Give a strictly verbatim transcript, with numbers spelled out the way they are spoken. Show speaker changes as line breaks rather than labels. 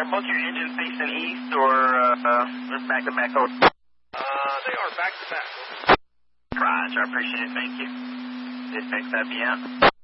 Are both your engines facing east or uh, uh, just back to back? Uh,
they are back to back.
Roger, I appreciate it. Thank you. Dispatch, that'd be out.